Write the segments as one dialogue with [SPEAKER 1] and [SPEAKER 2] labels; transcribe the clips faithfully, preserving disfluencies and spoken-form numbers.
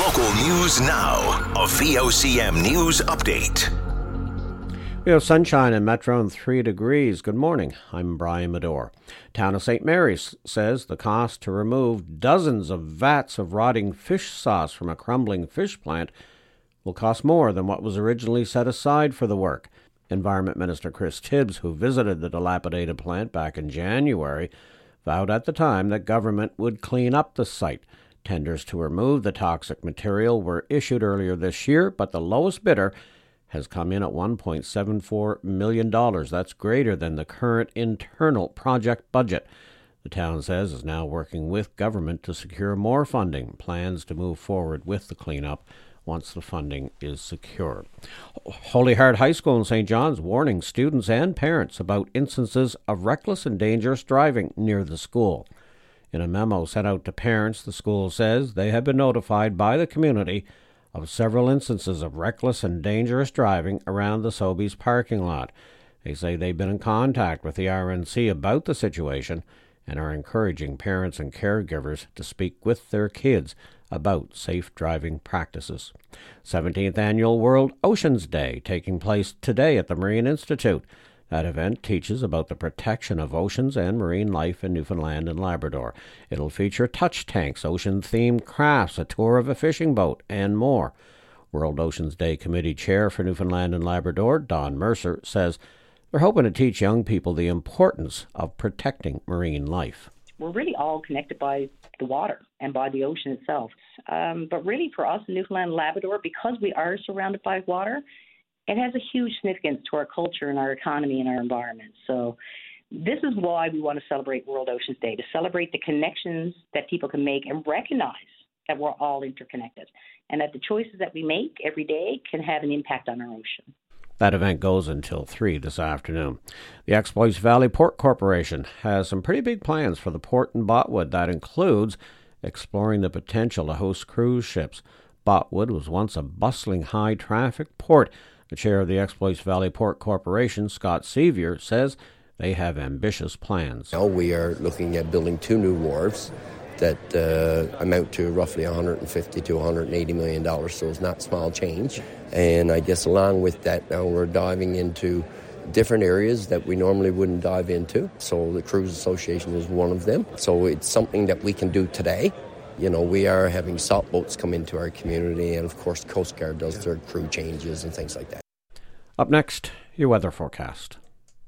[SPEAKER 1] Local news now. A V O C M News Update.
[SPEAKER 2] We have sunshine in Metro and three degrees. Good morning. I'm Brian Medore. Town of Saint Mary's says the cost to remove dozens of vats of rotting fish sauce from a crumbling fish plant will cost more than what was originally set aside for the work. Environment Minister Chris Tibbs, who visited the dilapidated plant back in January, vowed at the time that government would clean up the site. Tenders to remove the toxic material were issued earlier this year, but the lowest bidder has come in at one point seven four million dollars. That's greater than the current internal project budget. The town says is now working with government to secure more funding, plans to move forward with the cleanup once the funding is secured. Holy Heart High School in Saint John's warning students and parents about instances of reckless and dangerous driving near the school. In a memo sent out to parents, the school says they have been notified by the community of several instances of reckless and dangerous driving around the Sobeys parking lot. They say they've been in contact with the R N C about the situation and are encouraging parents and caregivers to speak with their kids about safe driving practices. seventeenth Annual World Oceans Day taking place today at the Marine Institute. That event teaches about the protection of oceans and marine life in Newfoundland and Labrador. It'll feature touch tanks, ocean-themed crafts, a tour of a fishing boat, and more. World Oceans Day Committee Chair for Newfoundland and Labrador, Don Mercer, says they're hoping to teach young people the importance of protecting marine life.
[SPEAKER 3] We're really all connected by the water and by the ocean itself. Um, but really for us in Newfoundland and Labrador, because we are surrounded by water, it has a huge significance to our culture and our economy and our environment. So this is why we want to celebrate World Oceans Day, to celebrate the connections that people can make and recognize that we're all interconnected and that the choices that we make every day can have an impact on our ocean.
[SPEAKER 2] That event goes until three this afternoon. The Exploits Valley Port Corporation has some pretty big plans for the port in Botwood. That includes exploring the potential to host cruise ships. Botwood was once a bustling high-traffic port. The chair of the Exploits Valley Port Corporation, Scott Sevier, says they have ambitious plans.
[SPEAKER 4] Now we are looking at building two new wharves that uh, amount to roughly one hundred fifty to one hundred eighty million dollars, so it's not small change. And I guess along with that, now we're diving into different areas that we normally wouldn't dive into. So the Cruise Association is one of them. So it's something that we can do today. You know, we are having salt boats come into our community, and of course Coast Guard does their crew changes and things like that.
[SPEAKER 2] Up next, your weather forecast.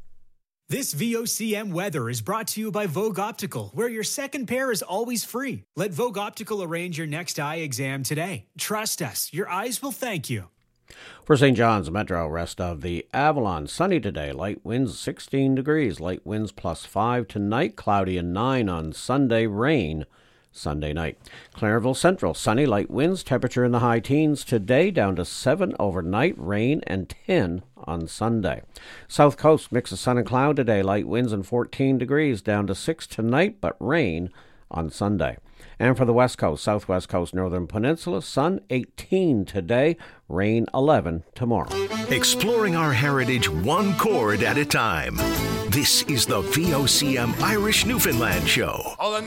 [SPEAKER 5] This V O C M weather is brought to you by Vogue Optical, where your second pair is always free. Let Vogue Optical arrange your next eye exam today. Trust us, your eyes will thank you.
[SPEAKER 2] For Saint John's Metro, rest of the Avalon, sunny today, light winds sixteen degrees, light winds plus five tonight, cloudy and nine on Sunday, rain Sunday night. Clarenville Central, sunny, light winds, temperature in the high teens today, down to seven overnight, rain and ten on Sunday. South Coast, mix of sun and cloud today, light winds and fourteen degrees, down to six tonight, but rain on Sunday. And for the West Coast, Southwest Coast, Northern Peninsula, sun eighteen today, rain eleven tomorrow.
[SPEAKER 1] Exploring our heritage one chord at a time. This is the V O C M Irish Newfoundland Show.
[SPEAKER 6] All the